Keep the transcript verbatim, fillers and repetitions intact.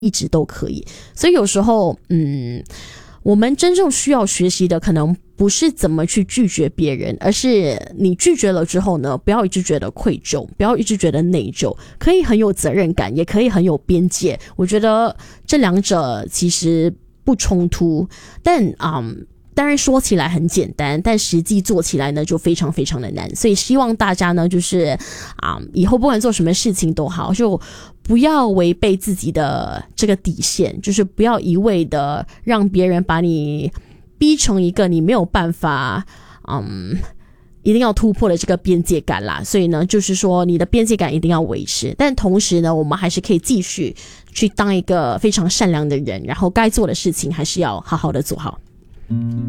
一直都可以。所以有时候嗯我们真正需要学习的可能不是怎么去拒绝别人，而是你拒绝了之后呢，不要一直觉得愧疚，不要一直觉得内疚，可以很有责任感，也可以很有边界。我觉得这两者其实不冲突，但嗯当然说起来很简单，但实际做起来呢就非常非常的难。所以希望大家呢就是啊、嗯，以后不管做什么事情都好，就不要违背自己的这个底线，就是不要一味的让别人把你逼成一个你没有办法嗯一定要突破的这个边界感啦。所以呢就是说你的边界感一定要维持，但同时呢我们还是可以继续去当一个非常善良的人，然后该做的事情还是要好好的做好。